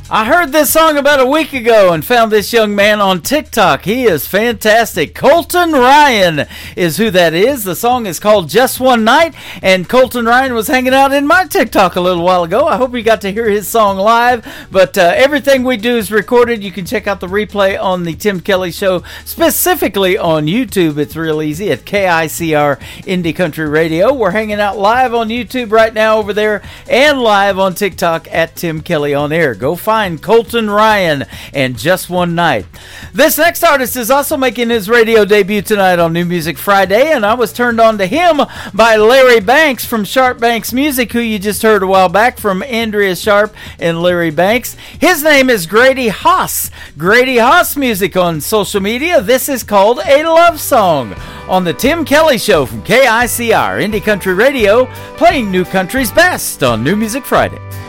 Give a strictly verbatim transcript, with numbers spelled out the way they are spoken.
I heard this song about a week ago and found this young man on TikTok. He is fantastic. Colton Ryan is who that is. The song is called Just One Night, and Colton Ryan was hanging out in my TikTok a little while ago. I hope you got to hear his song live, but uh, everything we do is recorded. You can check out the replay on the Tim Kelly Show, specifically on YouTube. It's real easy at K I C R Indie Country Radio. We're hanging out live on YouTube right now over there and live on TikTok at Tim Kelly On Air. Go find Colton Ryan and Just One Night. This next artist is also making his radio debut tonight on New Music Friday, and I was turned on to him by Larry Banks from Sharp Banks Music, who you just heard a while back from Andrea Sharp and Larry Banks. His name is Grady Haas. Grady Haas Music on social media. This is called A Love Song on the Tim Kelly Show from K I C R Indie Country Radio, playing new country's best on New Music Friday.